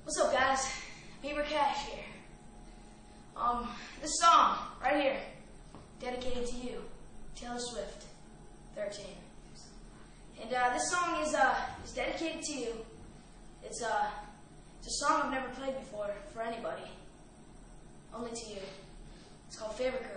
What's up, guys? Beaver Cash here. This song right here, dedicated to you, Taylor Swift, 13. And this song is dedicated to you. It's a song I've never played before for anybody, only to you. It's called Favorite Girl.